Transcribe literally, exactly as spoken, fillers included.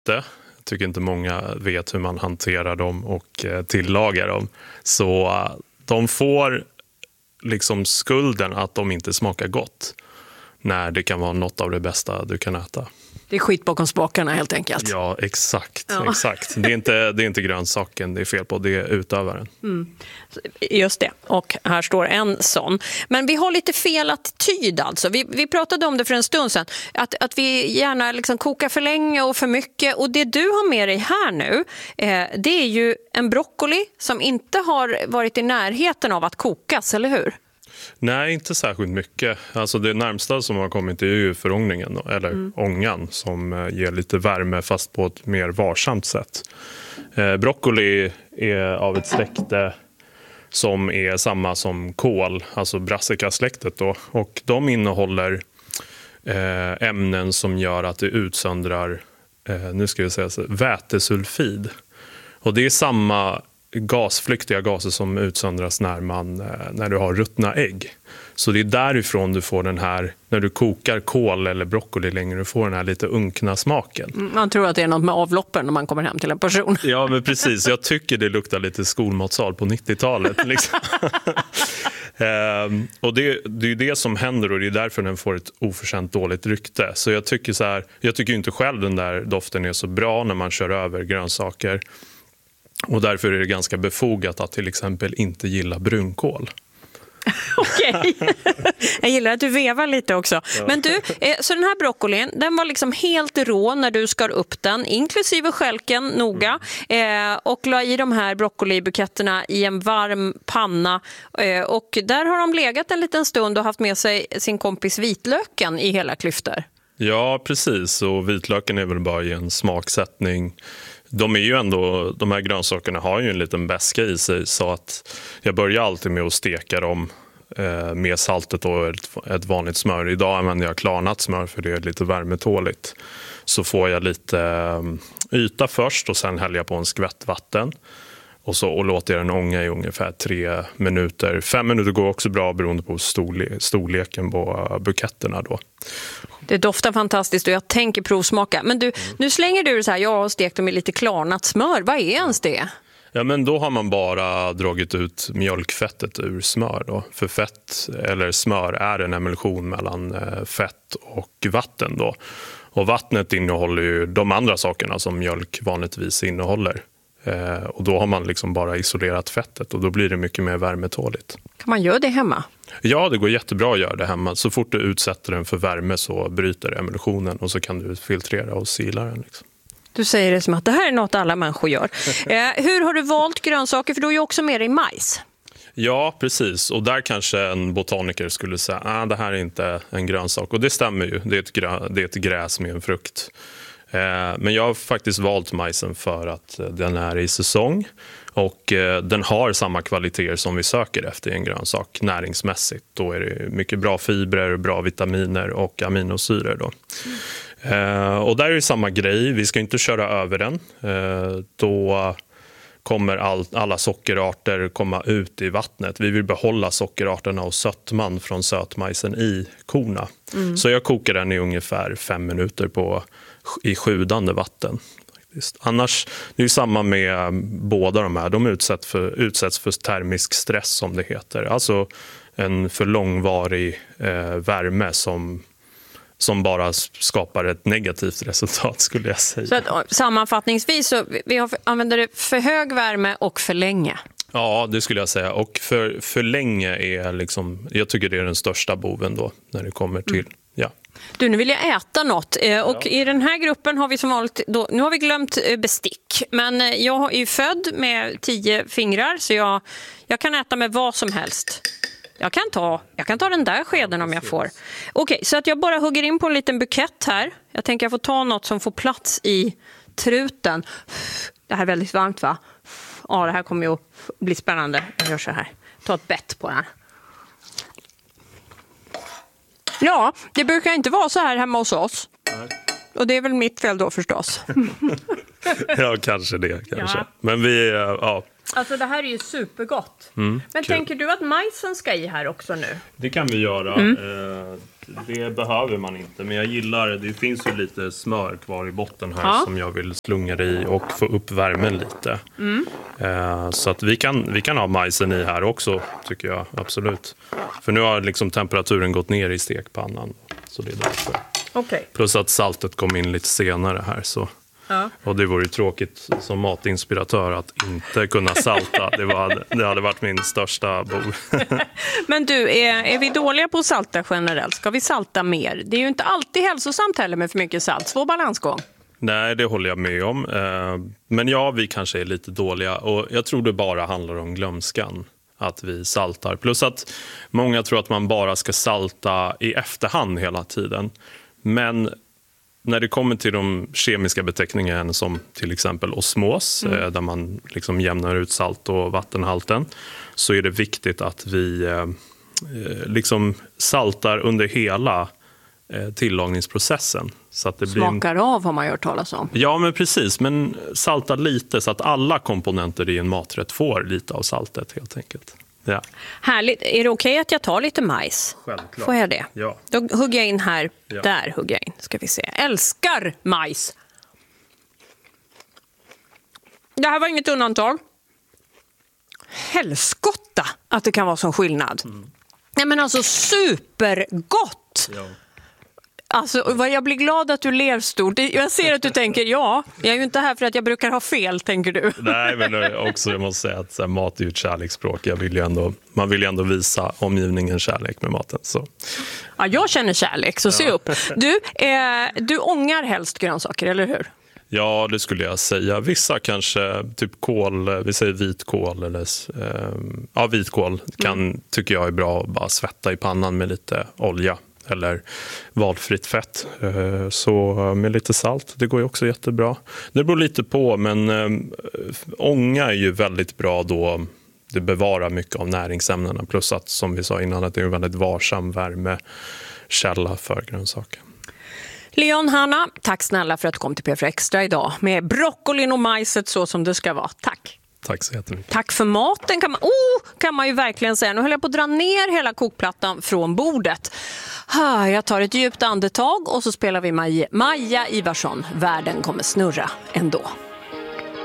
Jag tycker inte många vet hur man hanterar dem och tillagar dem. Så de får liksom skulden att de inte smakar gott, när det kan vara något av det bästa du kan äta. Det är skit bakom spakarna helt enkelt. Ja, exakt. Ja. exakt. Det är inte, det är inte grönsaken det är fel på, det är utövaren. Mm. Just det, och här står en sån. Men vi har lite fel attityd alltså. Vi, vi pratade om det för en stund sedan. Att, att vi gärna liksom kokar för länge och för mycket. Och det du har med dig här nu, eh, det är ju en broccoli som inte har varit i närheten av att kokas, eller hur? Nej, inte särskilt mycket. Alltså det närmsta som har kommit är ju förångningen, eller mm. ångan, som ger lite värme fast på ett mer varsamt sätt. Eh, broccoli är av ett släkte som är samma som kål, alltså brassicasläktet då. Och de innehåller eh, ämnen som gör att det utsöndrar, eh, nu ska vi säga så, vätesulfid. Och det är samma gasflyktiga gaser som utsöndras när, man, när du har ruttna ägg. Så det är därifrån du får den här, när du kokar kål eller broccoli längre, du får den här lite unkna smaken. Man tror att det är något med avloppen när man kommer hem till en person. Ja, men precis. Jag tycker det luktar lite skolmatsal på nittiotalet. Liksom. ehm, och det, det är det som händer, och det är därför den får ett oförtjänt dåligt rykte. Så jag tycker så här, jag tycker inte själv den där doften är så bra när man kör över grönsaker. Och därför är det ganska befogat att till exempel inte gilla brunkål. Okej, jag gillar att du vevar lite också. Ja. Men du, så den här broccolin, den var liksom helt rå när du skar upp den, inklusive skälken noga, mm. eh, och la i de här broccolibuketterna i en varm panna. Eh, och där har de legat en liten stund och haft med sig sin kompis vitlöken i hela klyftor. Ja, precis. Och vitlöken är väl bara i en smaksättning. De är ju ändå, de här grönsakerna har ju en liten beska i sig, så att jag börjar alltid med att steka dem eh, med saltet och ett, ett vanligt smör. Idag använder jag klarnat smör för det är lite värmetåligt. Så får jag lite eh, yta först och sen häller jag på en skvätt vatten. Och, så, och låter jag den ånga i ungefär tre minuter. Fem minuter går också bra beroende på storle- storleken på buketterna då. Det doftar fantastiskt och jag tänker provsmaka. Men du, mm. nu slänger du det så här, jag har stekt dem i lite klarnat smör. Vad är ens det? Ja, men då har man bara dragit ut mjölkfettet ur smör då. För fett eller smör är en emulsion mellan fett och vatten då. Och vattnet innehåller ju de andra sakerna som mjölk vanligtvis innehåller. Eh, och då har man liksom bara isolerat fettet och då blir det mycket mer värmetåligt. Kan man göra det hemma? Ja, det går jättebra att göra det hemma. Så fort du utsätter den för värme så bryter emulsionen och så kan du filtrera och sila den. Liksom. Du säger det som att det här är något alla människor gör. eh, hur har du valt grönsaker? För du är ju också med dig majs. Ja, precis. Och där kanske en botaniker skulle säga att ah, det här är inte en grönsak. Och det stämmer ju. Det är ett, grö- det är ett gräs med en frukt. Men jag har faktiskt valt majsen för att den är i säsong och den har samma kvaliteter som vi söker efter i en grönsak näringsmässigt. Då är det mycket bra fibrer, bra vitaminer och aminosyror då. Mm. Och där är det samma grej, vi ska inte köra över den. Då kommer all, alla sockerarter komma ut i vattnet. Vi vill behålla sockerarterna och sötman från sötmajsen i korna. Mm. Så jag kokar den i ungefär fem minuter på i sjudande vatten. Annars, det är ju samma med båda de här. De utsätts för, utsätts för termisk stress som det heter. Alltså en för långvarig eh, värme som, som bara skapar ett negativt resultat skulle jag säga. Så att, sammanfattningsvis så vi har, använder det för hög värme och för länge. Ja, det skulle jag säga. Och för, för länge är liksom, jag tycker det är den största boven då när det kommer till, mm. ja. Du, nu vill jag äta något och ja. I den här gruppen har vi som vanligt då, nu har vi glömt bestick, men jag är ju född med tio fingrar så jag, jag kan äta med vad som helst. Jag kan ta, jag kan ta den där skeden om jag får. Okej, så att jag bara hugger in på en liten bukett här. Jag tänker jag får ta något som får plats i truten. Det här är väldigt varmt, va? Ja, det här kommer ju att bli spännande. Jag gör så här. Ta ett bett på den. Ja, det brukar inte vara så här hemma hos oss. Nej. Och det är väl mitt fel då förstås. Ja, kanske det. Kanske. Ja. Men vi, ja. Alltså det här är ju supergott. Mm, Men kul. Tänker du att majsen ska i här också nu? Det kan vi göra. Mm. det behöver man inte. Men jag gillar, det finns ju lite smör kvar i botten här ja. som jag vill slunga i och få upp värmen lite. Mm. Eh, så att vi kan, vi kan ha majsen i här också, tycker jag, absolut. För nu har liksom temperaturen gått ner i stekpannan, så det är därför. Okay. Plus att saltet kom in lite senare här, så... Ja. Och det vore ju tråkigt som matinspiratör att inte kunna salta. Det, var, det hade varit min största bov. Men du, är, är vi dåliga på att salta generellt? Ska vi salta mer? Det är ju inte alltid hälsosamt heller med för mycket salt. Svår balansgång. Nej, det håller jag med om. Men ja, vi kanske är lite dåliga. Och jag tror det bara handlar om glömskan. Att vi saltar. Plus att många tror att man bara ska salta i efterhand hela tiden. Men... när det kommer till de kemiska beteckningarna som till exempel osmos, mm. där man liksom jämnar ut salt- och vattenhalten, så är det viktigt att vi eh, liksom saltar under hela eh, tillagningsprocessen. Så att det Smakar blir en... av har man hört talas om. Ja, men precis. Men salta lite så att alla komponenter i en maträtt får lite av saltet helt enkelt. Ja. Härligt. Är det okej att jag tar lite majs? Självklart. Får jag det? Ja. Då hugger jag in här. Ja. Där hugger jag in. Ska vi se. Älskar majs. Det här var inget undantag. Helskotta att det kan vara sån skillnad. Mm. Nej, men alltså supergott. Ja. Alltså, jag blir glad att du ler stort. Jag ser att du tänker, ja, jag är ju inte här för att jag brukar ha fel, tänker du. Nej, men också jag måste säga att så här, mat är ju ett kärleksspråk. Jag vill ju ändå, man vill ju ändå visa omgivningen kärlek med maten. Så. Ja, jag känner kärlek, så ja. Se upp. Du, eh, du ångar helst grönsaker, eller hur? Ja, det skulle jag säga. Vissa kanske, typ kål, vi säger vitkål eller eh, ja, vitkål kan, mm. tycker jag är bra att bara svetta i pannan med lite olja. Eller valfritt fett. Så med lite salt, det går ju också jättebra. Det beror lite på, men äh, ånga är ju väldigt bra då. Det bevarar mycket av näringsämnena. Plus att, som vi sa innan, att det är en väldigt varsam värmekälla för grönsaker. Leon, Hanna, tack snälla för att du kom till P F Extra idag. Med broccolin och majset så som det ska vara. Tack. Tack så jättemycket. Tack för maten kan man, oh, kan man ju verkligen säga. Nu höll jag på att dra ner hela kokplattan från bordet. Jag tar ett djupt andetag och så spelar vi Maja, Maja Ivarsson. Världen kommer snurra ändå.